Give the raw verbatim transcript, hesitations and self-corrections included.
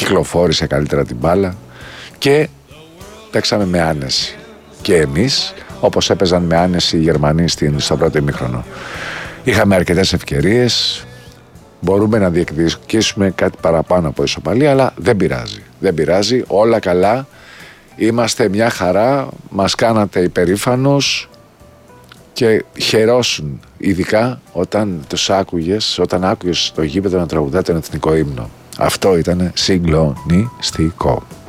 κυκλοφόρησε καλύτερα την μπάλα και παίξαμε με άνεση. Και εμείς, όπως έπαιζαν με άνεση οι Γερμανοί στην, στο πρώτο ημίχρονο. Είχαμε αρκετές ευκαιρίες, μπορούμε να διεκδικήσουμε κάτι παραπάνω από ισοπαλία, αλλά δεν πειράζει. Δεν πειράζει, όλα καλά, είμαστε μια χαρά, μας κάνατε υπερήφανος και χαιρόσουν, ειδικά όταν τους άκουγες, όταν άκουγες στο γήπεδο να τραγουδά τον εθνικό ύμνο. Αυτό ήταν συγκλονιστικό.